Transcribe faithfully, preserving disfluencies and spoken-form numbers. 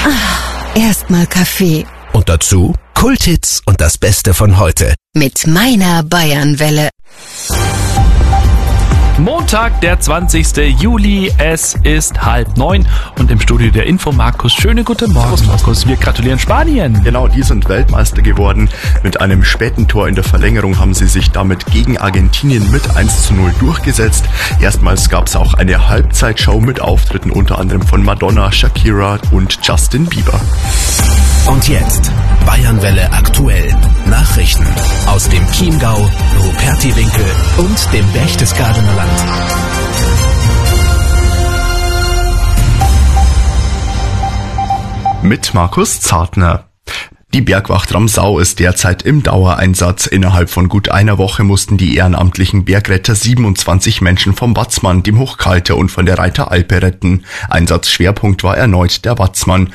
Erstmal Kaffee. Und dazu Kulthits und das Beste von heute. Mit meiner Bayernwelle. Montag, der zwanzigste Juli, es ist halb neun und im Studio der Info Markus. Schöne guten Morgen, Markus. Wir gratulieren Spanien. Genau, die sind Weltmeister geworden. Mit einem späten Tor in der Verlängerung haben sie sich damit gegen Argentinien mit eins zu null durchgesetzt. Erstmals gab es auch eine Halbzeitshow mit Auftritten unter anderem von Madonna, Shakira und Justin Bieber. Und jetzt Bayernwelle aktuell. Nachrichten aus dem Chiemgau, Rupertiwinkel und dem Berchtesgadener Land. Mit Markus Zartner. Die Bergwacht Ramsau ist derzeit im Dauereinsatz. Innerhalb von gut einer Woche mussten die ehrenamtlichen Bergretter siebenundzwanzig Menschen vom Watzmann, dem Hochkalter und von der Reiteralpe retten. Einsatzschwerpunkt war erneut der Watzmann.